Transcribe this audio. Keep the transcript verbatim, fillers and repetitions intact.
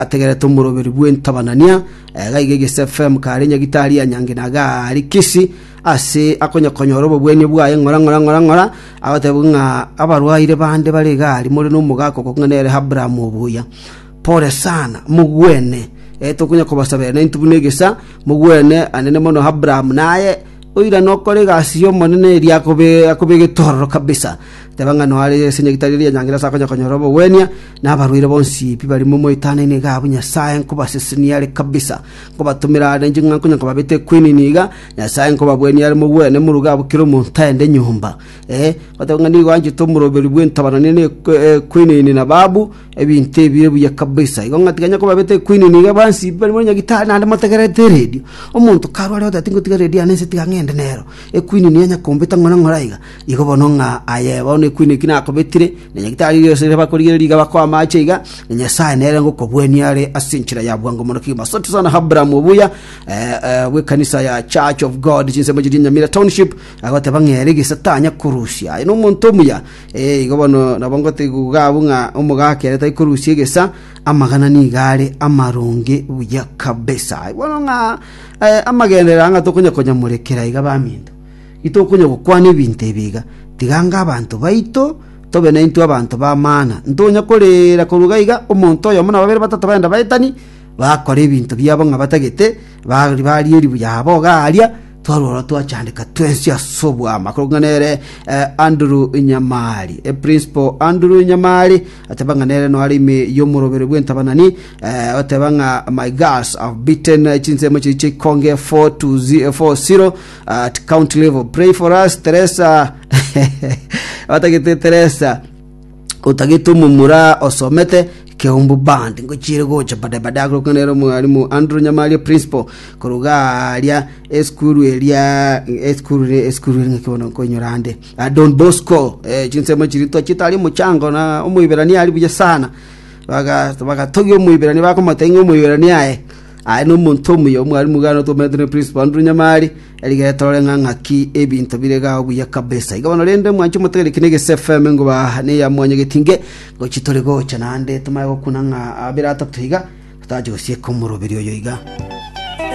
ategere tumuroberi bw'entabanania gaige Gisa F M karenya gitari ya nyanginaga ari kisi ase akonya konyorobo bwenye bwaye ngora ngora ngora ngora abatebunga abarwaire bande bari gari muri no mugako ko nganere Abraham obuya pole sana mugwene eto kunya kubasabera n'intubunegesa mugwene anene mono Abraham naye oira no kore gasiyo monene ria kobe akobege torro kabisa tebanga no ale senyegitari ya nyangira sakonya konyorobo wenia nabarwire bonsi pibali momo itane ne gabunya sayen ko basesiniale kabisa ko batumira nje ngankunya ko babete queen niga ya sayen ko babweni ari mugwene mu rugabo kiro mu ntende nyumba eh batabanga ni wanje to muroberi bw'entabana ne queen ni na babu ebinte birebu ya kabisa igo ngatiganya ko babete queen niga bansi bali mo nyagitari na ndamategerete radio omuntu karwale odatingo tigare radio anese tigangende nero e queen ni nya kombeta ngona ngoraiga igo bononga ayeba ne queen kina kobetire ne nyagitari yose bakorigira liga bakwa macheiga ne nyasaye nere ngo kobweni are asinchira yabwango mono kima sote sana Abraham obuya eh we kanisa ya Church of God jinse majidi Nyamira Township agote bangere gisatanya kurusia ino muntu muya eh igo bono nabongote gugabunga umugake leta kurusia gesa amagana ni gare amarunge buya kabesa bono nga amagendera anga tokunya konya murekera iga baminto itokunya gukwana binte biga tiganga abantu baito tobe na into abantu bamana ntonya kolera korugaiga omuntu oyo muna babere batatu baenda baetani bakore ibintu byabo ngabatagete bari bari eri byabo galia twarora twacandika twensi asobu amakoganere eh, Andrew Nyamali e principal Andrew Nyamali atabanga no ari me yo murobere bw'entabanani eh, atabanga my girls have beaten uh, chinsemo chichi Konge four to zero at county level. Pray for us Teresa watagete Teresa utagitu mumura osomete keumbu band ngo chire gocha bada bada ko kanero mu ari mu Andrew Nyamali principal korugalia eskuru elia eskuru eskuru ngikibona ko nyorande Don Bosco eh chinsemo chirito chitali mu chango na umuiberani ali buje sana baga baga togyo umuiberani bako matengo umuiberani aye ai no muntu muyo mwari mugano to medre principal Andrew Nyamali eligere tore ngangaki ebintu birega obuya kabesa igabano rende mwanchi mutegere kinege Gisa F M ngo ba ne ya mwanye getinge ngo chitore gocha nande tumaye kunanga abira atatu higa tutaje usiye ko murobiri yo yiga